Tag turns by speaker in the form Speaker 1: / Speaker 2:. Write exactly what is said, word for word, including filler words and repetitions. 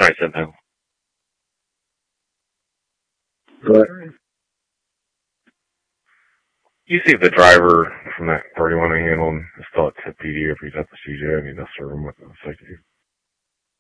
Speaker 1: I said no.
Speaker 2: But
Speaker 1: You see if the driver from that thirty-one they handled is still at tip P D if he's at the C J and he does serve him with the safety.